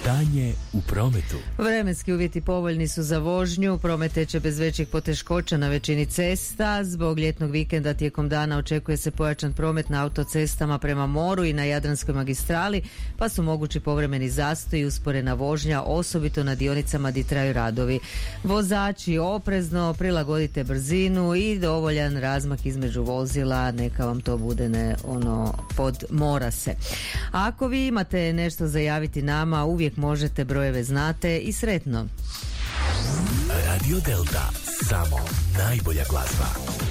Stanje u prometu. Vremenski uvjeti povoljni su za vožnju, promet teče bez većih poteškoća na većini cesta. Zbog ljetnog vikenda tijekom dana očekuje se pojačan promet na autocestama prema moru i na Jadranskoj magistrali, pa su mogući povremeni zastoji i usporena vožnja, osobito na dionicama gdje traju radovi. Vozači, oprezno prilagodite brzinu i dovoljan razmak između vozila, neka vam to bude pod mora se. A ako vi imate nešto za javiti nama, uvijek možete, brojeve znate i sretno. Radio Delta, samo najbolja glazba.